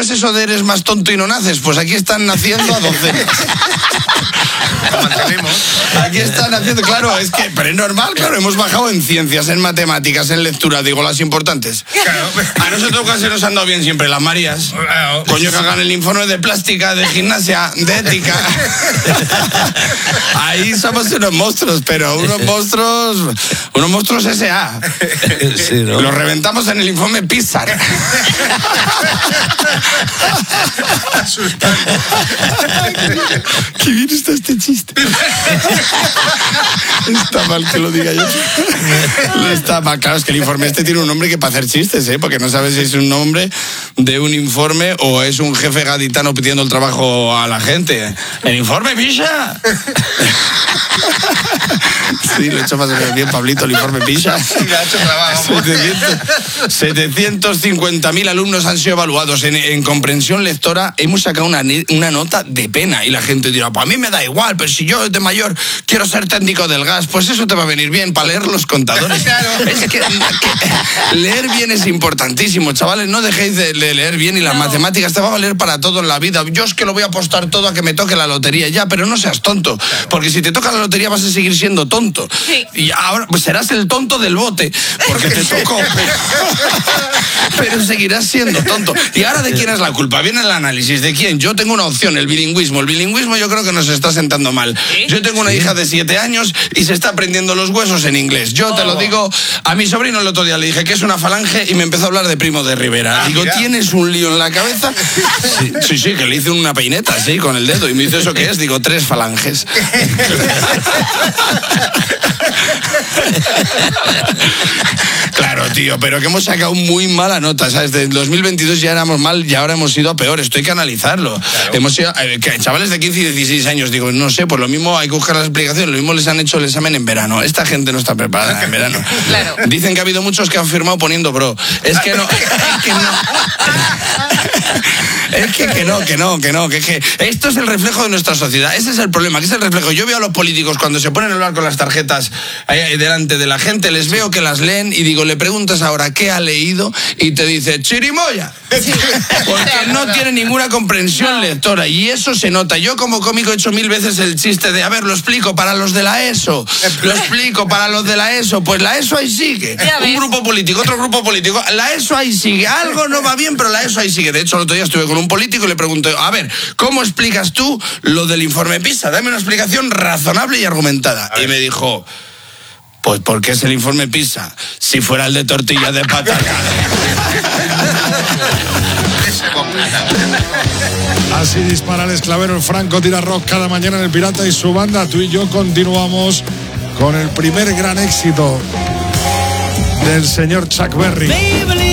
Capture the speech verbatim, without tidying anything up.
es eso de eres más tonto y no naces? Pues aquí están naciendo a docenas. Aquí están haciendo, claro, es que, pero es normal, claro, hemos bajado en ciencias, en matemáticas, en lectura, digo, las importantes. Claro. A nosotros casi nos han dado bien siempre las Marías. Claro. Coño, que hagan el informe de plástica, de gimnasia, de ética. Ahí somos unos monstruos, pero unos monstruos, unos monstruos S A. Sí, ¿no? Los reventamos en el informe PISA. Qué bien está este chiste. Está mal que lo diga yo. Está mal, claro, es que el informe este tiene un nombre que para hacer chistes, ¿eh? Porque no sabes si es un nombre de un informe o es un jefe gaditano pidiendo el trabajo a la gente. ¡El informe PISA! Sí, lo he hecho más o menos bien, Pablito, el informe PISA. Sí, le ha hecho trabajo. setecientos cincuenta mil alumnos han sido evaluados en, en comprensión lectora. Hemos sacado una, una nota de pena y la gente dirá, pues a mí me da igual, pero si yo de mayor quiero ser técnico del gas, pues eso te va a venir bien para leer los contadores. Claro. Es que, que leer bien es importantísimo, chavales, no dejéis de leer bien y las no. matemáticas te va a valer para todo en la vida. Yo es que lo voy a apostar todo a que me toque la lotería ya, pero no seas tonto, claro. porque si te toca la lotería vas a seguir siendo tonto. Sí. Y ahora pues serás el tonto del bote, porque te tocó, pero, pero seguirás siendo tonto. ¿Y ahora de quién es la culpa? Viene el análisis, ¿de quién? Yo tengo una opción, el bilingüismo. El bilingüismo yo creo que nos está sentando mal. ¿Sí? Yo tengo una ¿Sí? hija de siete años y se está aprendiendo los huesos en inglés. Yo oh. te lo digo, a mi sobrino el otro día le dije que es una falange y me empezó a hablar de Primo de Rivera. Ah, digo, mira. ¿Tienes un lío en la cabeza? Sí, sí, sí, que le hice una peineta, sí, con el dedo. Y me dice, ¿eso qué es? Digo, tres falanges. Claro, tío, pero que hemos sacado muy mala nota, ¿sabes? Desde el dos mil veintidós ya éramos mal y ahora hemos ido a peor. Esto hay que analizarlo. Claro. Hemos ido, eh, que, chavales de quince y dieciséis años, digo, no sé, pues lo mismo hay que buscar las explicaciones. Lo mismo les han hecho el examen en verano. Esta gente no está preparada en verano. Claro. Dicen que ha habido muchos que han firmado poniendo bro. Es que no, es que no. Es que, que no, que no, que no, que, que esto es el reflejo de nuestra sociedad. Ese es el problema, que es el reflejo. Yo veo a los políticos cuando se ponen a hablar con las tarjetas ahí delante de la gente, les veo que las leen y digo, le preguntas ahora qué ha leído y te dice chirimoya. Porque no tiene ninguna comprensión lectora y eso se nota. Yo como cómico he hecho mil veces el chiste de, a ver, lo explico para los de la ESO, lo explico para los de la ESO, pues la ESO ahí sigue. Un grupo político, otro grupo político, la ESO ahí sigue. Algo no va bien, pero la ESO ahí sigue. De hecho, el otro día estuve con un político y le pregunté, a ver, ¿cómo explicas tú lo del informe PISA? Dame una explicación razonable y argumentada. Y me dijo, pues porque es el informe PISA. Si fuera el de tortilla de patata. Así dispara el esclavero el Franco tira rock cada mañana en El Pirata y su banda. Tú y yo continuamos con el primer gran éxito del señor Chuck Berry.